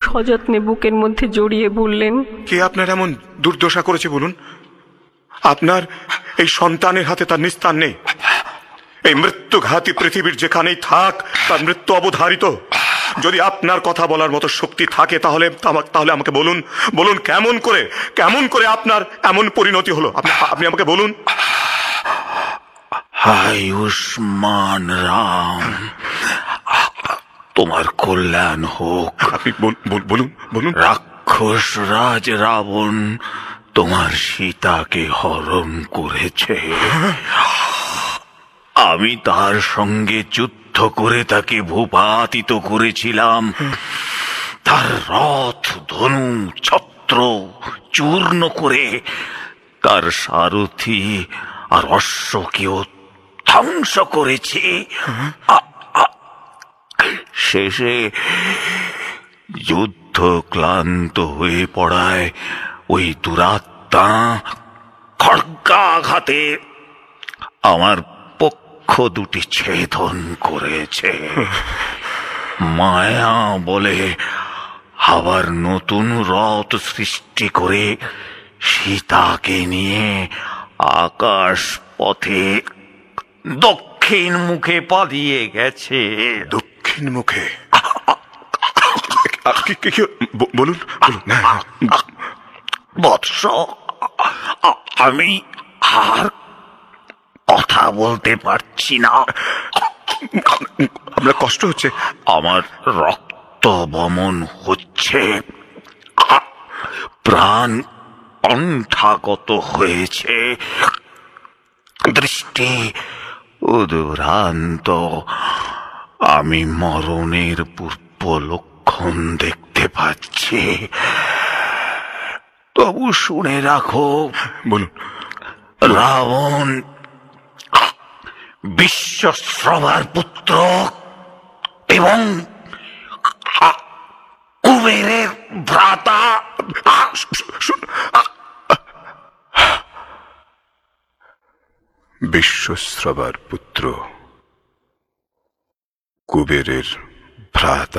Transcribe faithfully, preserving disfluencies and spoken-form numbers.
সযত্নে বুকের মধ্যে জড়িয়ে বললেন, কে আপনার এমন দুর্দশা করেছে বলুন? আপনার এই সন্তানের হাতে তার নিস্তার নেই। এই মৃত্যুঘাতী পৃথিবীর যেখানেই থাক তার মৃত্যু অবধারিত। যদি আপনার কথা বলার মতো শক্তি থাকে তাহলে তাহলে আমাকে বলুন, বলুন কেমন করে কেমন করে আপনার এমন পরিণতি হলো? আপনি আমাকে বলুন। আয়ুষ্মান রাম, তোমার কল্যাণ হোক। আপনি বলুন বলুন। রাক্ষস রাজ রাবণ তোমার সীতাকে হরণ করেছে। আমি তার সঙ্গে যুদ্ধ করে তাকে ভূপাতিত করেছিলাম। তার রথ, ধনু, ছত্র চূর্ণ করে তার সারথি আর অশ্বকেও ধ্বংস করেছি। শেষে যুদ্ধ ক্লান্ত হয়ে পড়ায় ওই দুরাত্মা খড়্গাঘাতে আমার পক্ষ দুটি ছেদন করেছে। মায়া বলে আবার নতুন রথ সৃষ্টি করে সীতাকে নিয়ে আকাশ পথে দক্ষিণ মুখে পালিয়ে গেছে। দক্ষিণ মুখে? বলুন বৎস, আমি আর কথা বলতে পারছি না। আপনার কষ্ট হচ্ছে? আমার রক্ত বমন হচ্ছে, প্রাণ কণ্ঠাগত হয়েছে, দৃষ্টি উদুরান্ত। আমি মরণের পূর্ব লক্ষণ দেখতে পাচ্ছি। তবু শুনে রাখো। বলুন। রাবণ বিশ্বশ্রবার পুত্র এবং কুবেরের ভ্রাতা। বিশ্বশ্রবার পুত্র, কুবেরের ভ্রাতা।